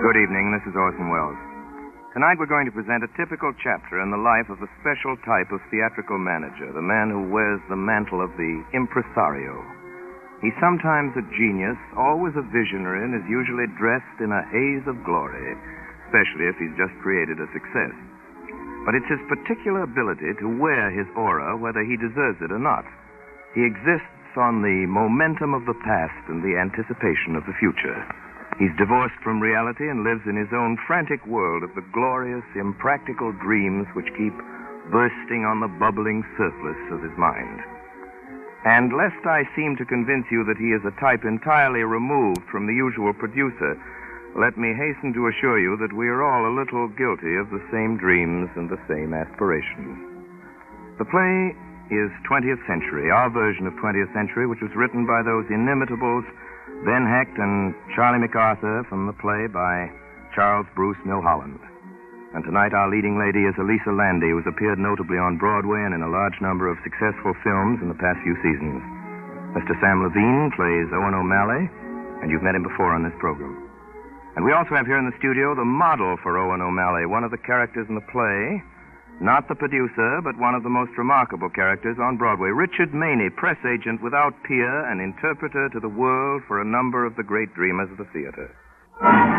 Good evening. This is Orson Welles. Tonight we're going to present a typical chapter in the life of a special type of theatrical manager, the man who wears the mantle of the impresario. He's sometimes a genius, always a visionary, and is usually dressed in a haze of glory, especially if he's just created a success. But it's his particular ability to wear his aura whether he deserves it or not. He exists on the momentum of the past and the anticipation of the future. He's divorced from reality and lives in his own frantic world of the glorious, impractical dreams which keep bursting on the bubbling surface of his mind. And lest I seem to convince you that he is a type entirely removed from the usual producer, let me hasten to assure you that we are all a little guilty of the same dreams and the same aspirations. The play is 20th Century, our version of 20th Century, which was written by those inimitables Ben Hecht and Charlie MacArthur, from the play by Charles Bruce Milholland. And tonight our leading lady is Elisa Landi, who has appeared notably on Broadway and in a large number of successful films in the past few seasons. Mr. Sam Levine plays Owen O'Malley, and you've met him before on this program. And we also have here in the studio the model for Owen O'Malley, one of the characters in the play, not the producer, but one of the most remarkable characters on Broadway, Richard Maney, press agent without peer and interpreter to the world for a number of the great dreamers of the theater.